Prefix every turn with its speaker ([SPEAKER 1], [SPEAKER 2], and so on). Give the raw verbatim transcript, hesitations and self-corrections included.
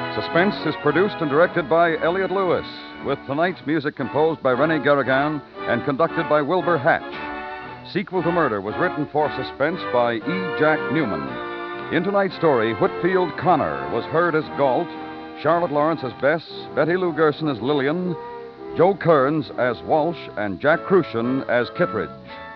[SPEAKER 1] Suspense is produced and directed by Elliott Lewis, with tonight's music composed by Rene Garrigan and conducted by Wilbur Hatch. Sequel to Murder was written for Suspense by E. Jack Newman. In tonight's story, Whitfield Connor was heard as Galt, Charlotte Lawrence as Bess, Betty Lou Gerson as Lillian, Joe Kearns as Walsh, and Jack Crucian as Kittredge.